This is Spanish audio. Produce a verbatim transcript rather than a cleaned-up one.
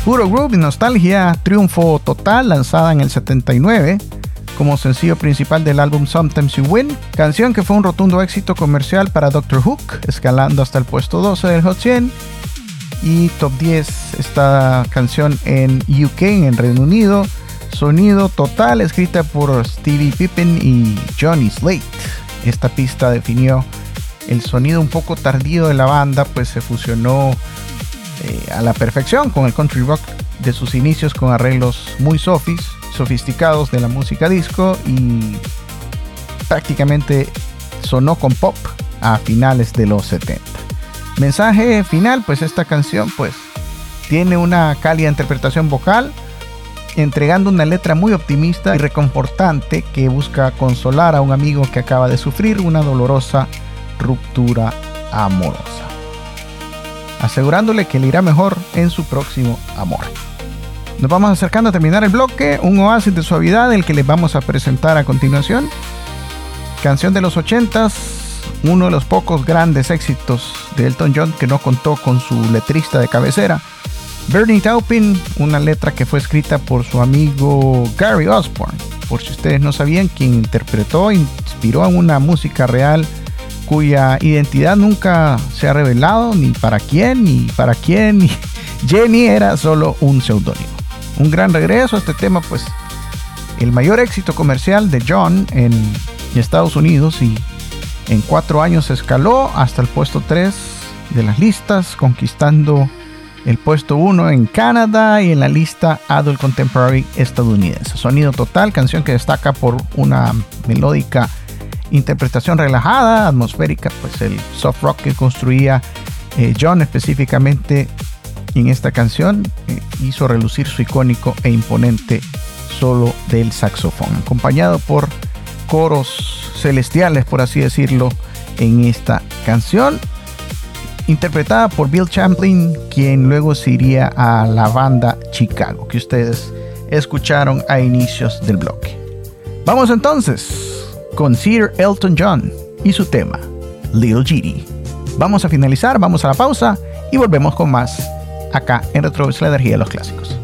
Puro Groove y Nostalgia, triunfo total, lanzada en el setenta y nueve como sencillo principal del álbum Sometimes You Win, canción que fue un rotundo éxito comercial para Doctor Hook, escalando hasta el puesto doce del Hot cien y top diez esta canción en U K, en el Reino Unido. Sonido total, escrita por Stevie Pippen y Johnny Slate. Esta pista definió el sonido un poco tardío de la banda, pues se fusionó eh, a la perfección con el country rock de sus inicios, con arreglos muy sofis, sofisticados de la música disco, y prácticamente sonó con pop a finales de los setenta. Mensaje final, pues esta canción pues tiene una cálida interpretación vocal, entregando una letra muy optimista y reconfortante que busca consolar a un amigo que acaba de sufrir una dolorosa ruptura amorosa, asegurándole que le irá mejor en su próximo amor. Nos vamos acercando a terminar el bloque, un oasis de suavidad el que les vamos a presentar a continuación. Canción de los ochentas, uno de los pocos grandes éxitos de Elton John que no contó con su letrista de cabecera, Bernie Taupin, una letra que fue escrita por su amigo Gary Osborne, por si ustedes no sabían, quien interpretó e inspiró en una música real cuya identidad nunca se ha revelado, ni para quién, ni para quién, ni Jenny era solo un seudónimo. Un gran regreso a este tema, pues el mayor éxito comercial de John en Estados Unidos, y en cuatro años escaló hasta el puesto tres de las listas, conquistando el puesto uno en Canadá y en la lista Adult Contemporary estadounidense. Sonido total, canción que destaca por una melódica interpretación relajada, atmosférica, pues el soft rock que construía eh, John específicamente en esta canción eh, hizo relucir su icónico e imponente solo del saxofón, acompañado por coros celestiales, por así decirlo, en esta canción, interpretada por Bill Champlin, quien luego se iría a la banda Chicago, que ustedes escucharon a inicios del bloque. Vamos entonces con Sir Elton John y su tema Little Genie. Vamos a finalizar, vamos a la pausa y volvemos con más acá en Retrovisor, la energía de los clásicos.